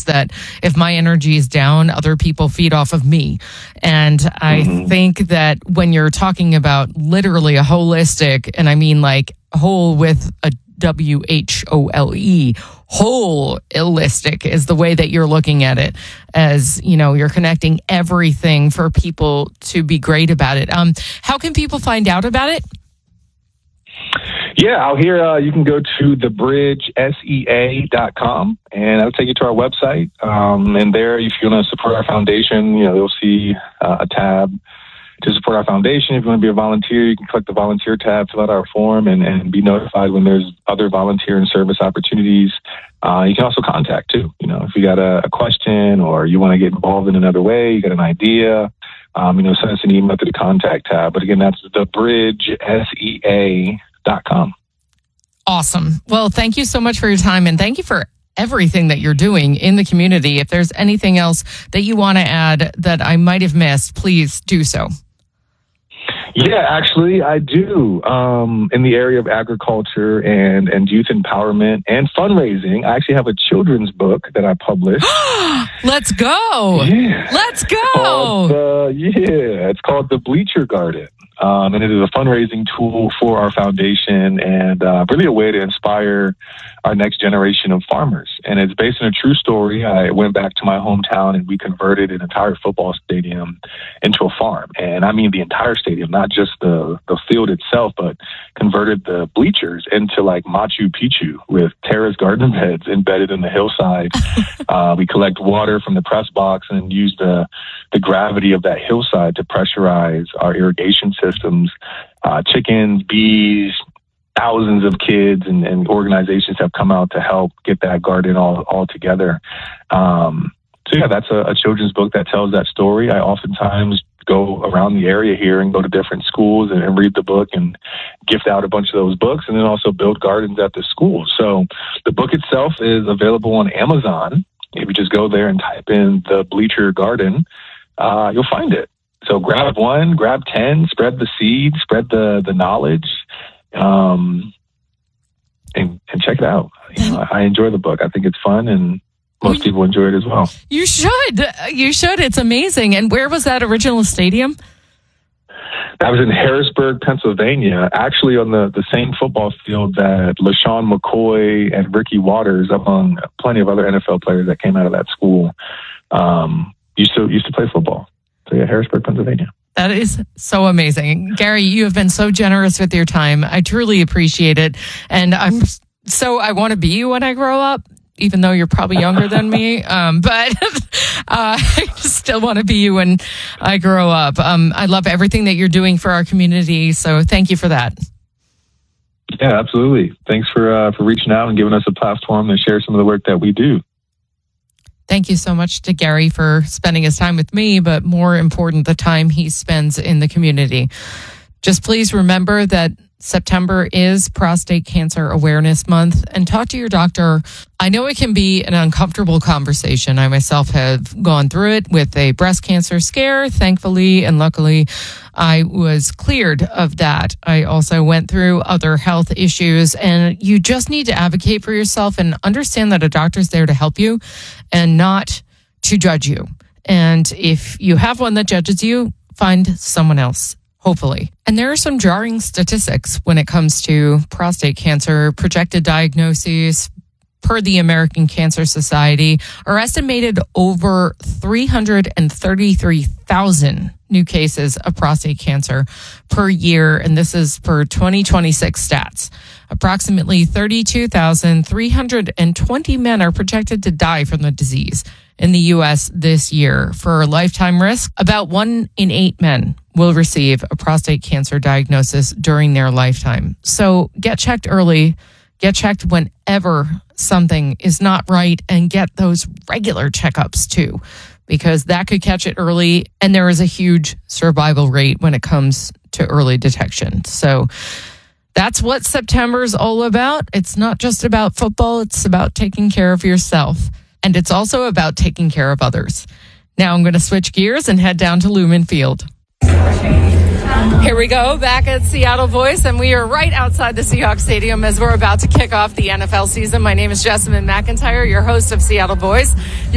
that if my energy is down, other people feed off of me. And I think that when you're talking about literally a holistic, and I mean like whole with a WHOLE, whole holistic is the way that you're looking at it, as you know, you're connecting everything for people to be great about it. How can people find out about it? Yeah, out here, you can go to thebridgesea.com, and that'll take you to our website. And there, if you want to support our foundation, you'll see a tab to support our foundation. If you want to be a volunteer, you can click the volunteer tab, fill out our form, and be notified when there's other volunteer and service opportunities. You can also contact, too. If you got a question or you want to get involved in another way, you got an idea, send us an email to the contact tab. But again, that's thebridgesea.com. Awesome. Well, thank you so much for your time, and thank you for everything that you're doing in the community. If there's anything else that you want to add that I might have missed, please do so. Yeah, actually, I do. In the area of agriculture and youth empowerment and fundraising, I actually have a children's book that I published. Let's go. Yeah. Let's go. It's called The Bleacher Garden. And it is a fundraising tool for our foundation and really a way to inspire our next generation of farmers. And it's based on a true story. I went back to my hometown and we converted an entire football stadium into a farm. And I mean the entire stadium, not just the field itself, but converted the bleachers into like Machu Picchu with terrace garden beds embedded in the hillside. We collect water from the press box and use the gravity of that hillside to pressurize our irrigation systems. Chickens, bees, thousands of kids and organizations have come out to help get that garden all together. That's a children's book that tells that story. I oftentimes go around the area here and go to different schools and read the book and gift out a bunch of those books, and then also build gardens at the school. So the book itself is available on Amazon. If you just go there and type in The Bleacher Garden, you'll find it. So grab one, grab 10, spread the seed, spread the knowledge, and check it out. I enjoy the book. I think it's fun, and most people enjoy it as well. You should. It's amazing. And where was that original stadium? That was in Harrisburg, Pennsylvania, actually on the same football field that LaShawn McCoy and Ricky Waters, among plenty of other NFL players that came out of that school, used to play football. So yeah, Harrisburg, Pennsylvania. That is so amazing. Gary, you have been so generous with your time. I truly appreciate it. And I want to be you when I grow up, even though you're probably younger than me. But I still want to be you when I grow up. I love everything that you're doing for our community. So thank you for that. Yeah, absolutely. Thanks for reaching out and giving us a platform to share some of the work that we do. Thank you so much to Gary for spending his time with me, but more important, the time he spends in the community. Just please remember that September is Prostate Cancer Awareness Month, and talk to your doctor. I know it can be an uncomfortable conversation. I myself have gone through it with a breast cancer scare. Thankfully and luckily, I was cleared of that. I also went through other health issues, and you just need to advocate for yourself and understand that a doctor's there to help you and not to judge you. And if you have one that judges you, find someone else. Hopefully. And there are some jarring statistics when it comes to prostate cancer. Projected diagnoses per the American Cancer Society are estimated over 333,000 new cases of prostate cancer per year. And this is per 2026 stats. Approximately 32,320 men are projected to die from the disease in the U.S. this year. For a lifetime risk, about 1 in 8 men will receive a prostate cancer diagnosis during their lifetime. So get checked early, get checked whenever something is not right, and get those regular checkups too, because that could catch it early, and there is a huge survival rate when it comes to early detection. So that's what September is all about. It's not just about football, it's about taking care of yourself. And it's also about taking care of others. Now I'm going to switch gears and head down to Lumen Field. Here we go, back at Seattle Voice, and we are right outside the Seahawks Stadium as we're about to kick off the NFL season. My name is Jessamine McIntyre, your host of Seattle Voice.